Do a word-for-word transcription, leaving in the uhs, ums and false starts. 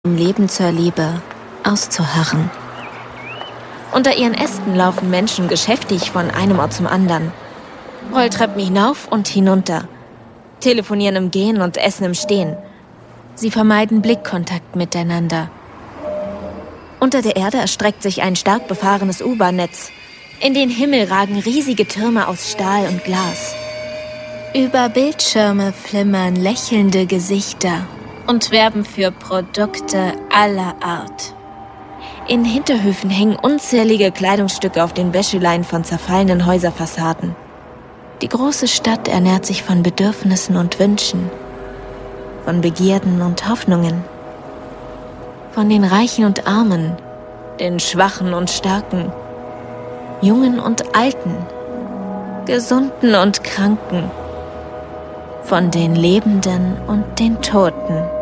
im Leben zur Liebe auszuharren. Unter ihren Ästen laufen Menschen geschäftig von einem Ort zum anderen, Rolltreppen hinauf und hinunter, telefonieren im Gehen und essen im Stehen. Sie vermeiden Blickkontakt miteinander. Unter der Erde erstreckt sich ein stark befahrenes U-Bahn-Netz. In den Himmel ragen riesige Türme aus Stahl und Glas. Über Bildschirme flimmern lächelnde Gesichter und werben für Produkte aller Art. In Hinterhöfen hängen unzählige Kleidungsstücke auf den Wäscheleinen von zerfallenen Häuserfassaden. Die große Stadt ernährt sich von Bedürfnissen und Wünschen, von Begierden und Hoffnungen, von den Reichen und Armen, den Schwachen und Starken, Jungen und Alten, Gesunden und Kranken, von den Lebenden und den Toten.